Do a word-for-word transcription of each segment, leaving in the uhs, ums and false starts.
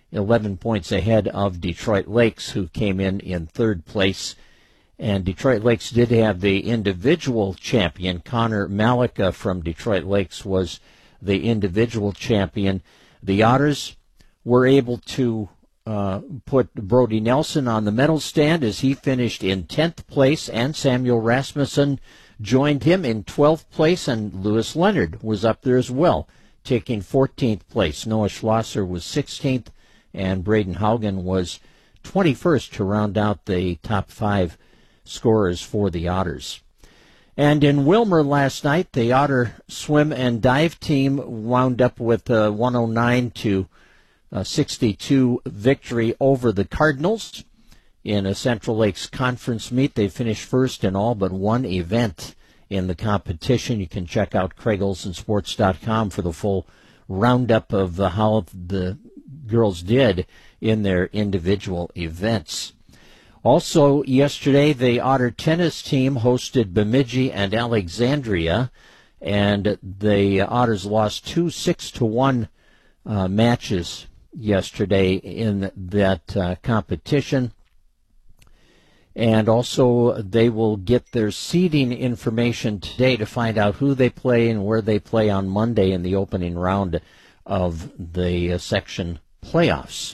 eleven points ahead of Detroit Lakes, who came in in third place. And Detroit Lakes did have the individual champion. Connor Malika from Detroit Lakes was the individual champion. The Otters were able to uh, put Brody Nelson on the medal stand as he finished in tenth place, and Samuel Rasmussen joined him in twelfth place, and Lewis Leonard was up there as well, taking fourteenth place. Noah Schlosser was sixteenth, and Braden Haugen was twenty-first to round out the top five scorers for the Otters. And in Wilmer last night, the Otter swim and dive team wound up with a one oh nine to sixty-two victory over the Cardinals in a Central Lakes Conference meet. They finished first in all but one event in the competition. You can check out Craig Olson Sports dot com for the full roundup of uh, how the girls did in their individual events. Also, yesterday, the Otter tennis team hosted Bemidji and Alexandria, and the Otters lost two six to one uh, matches yesterday in that uh, competition. And also, they will get their seeding information today to find out who they play and where they play on Monday in the opening round of the uh, section playoffs.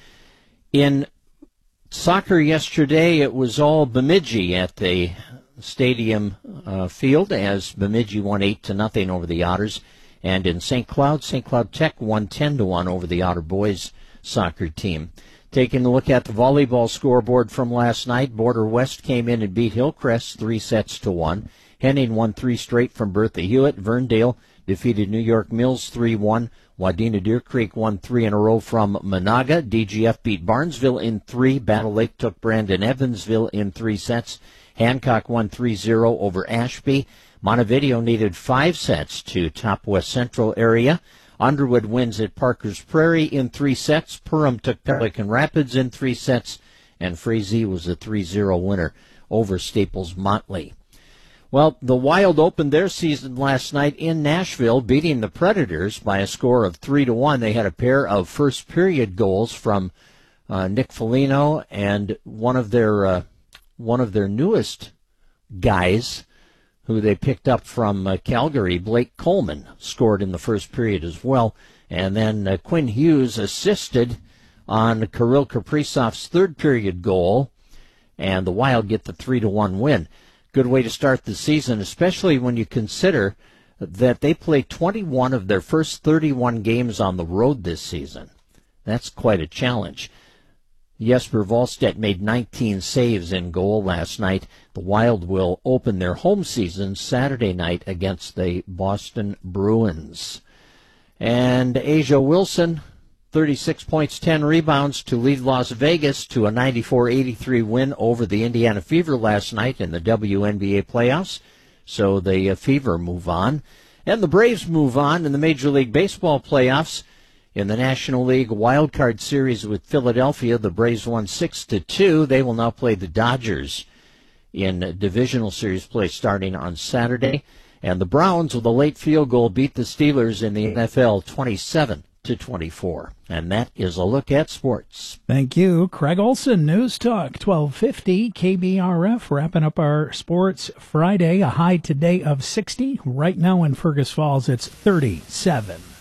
In soccer yesterday, it was all Bemidji at the stadium uh, field as Bemidji won eight to nothing over the Otters. And in Saint Cloud, Saint Cloud Tech won ten to one over the Otter boys soccer team. Taking a look at the volleyball scoreboard from last night, Border West came in and beat Hillcrest three sets to one. Henning won three straight from Bertha Hewitt. Verndale defeated New York Mills three one. Wadena Deer Creek won three in a row from Monaga. D G F beat Barnesville in three. Battle Lake took Brandon Evansville in three sets. Hancock won three zero over Ashby. Montevideo needed five sets to top West Central area. Underwood wins at Parker's Prairie in three sets. Perham took Pelican Rapids in three sets. And Frazee was a three zero winner over Staples Motley. Well, the Wild opened their season last night in Nashville, beating the Predators by a score of three to one. They had a pair of first period goals from uh, Nick Foligno, and one of their uh, one of their newest guys, who they picked up from uh, Calgary, Blake Coleman, scored in the first period as well. And then uh, Quinn Hughes assisted on Kirill Kaprizov's third period goal, and the Wild get the three to one win. Good way to start the season, especially when you consider that they played twenty-one of their first thirty-one games on the road this season. That's quite a challenge. Jesper Wallstedt made nineteen saves in goal last night. The Wild will open their home season Saturday night against the Boston Bruins. And Asia Wilson, thirty-six points, ten rebounds to lead Las Vegas to a ninety-four eighty-three win over the Indiana Fever last night in the W N B A playoffs. So the uh, Fever move on. And the Braves move on in the Major League Baseball playoffs. In the National League Wild Card Series with Philadelphia, the Braves won six to two. They will now play the Dodgers in divisional series play starting on Saturday. And the Browns, with a late field goal, beat the Steelers in the N F L twenty-seven to twenty-four. And that is a look at sports. Thank you, Craig Olson. News Talk twelve fifty K B R F, wrapping up our Sports Friday. A high today of sixty. Right now in Fergus Falls, it's thirty-seven.